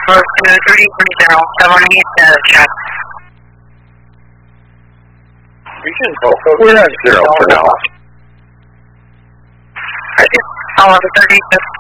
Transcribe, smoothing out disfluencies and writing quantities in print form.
close to 3030, 718, check. Region Volco, we're at 0 for now. I'll have a 30,